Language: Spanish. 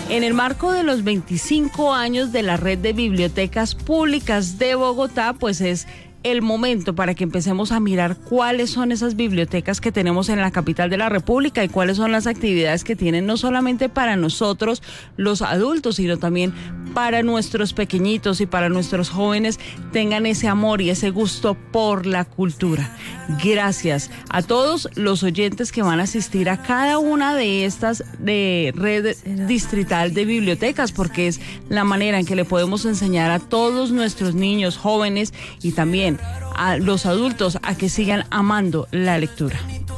En el marco de los 25 años de la Red de Bibliotecas Públicas de Bogotá, pues es el momento para que empecemos a mirar cuáles son esas bibliotecas que tenemos en la capital de la República y cuáles son las actividades que tienen no solamente para nosotros los adultos, sino también para nuestros pequeñitos y para nuestros jóvenes tengan ese amor y ese gusto por la cultura. Gracias a todos los oyentes que van a asistir a cada una de estas de red distrital de bibliotecas, porque es la manera en que le podemos enseñar a todos nuestros niños, jóvenes y también a los adultos a que sigan amando la lectura.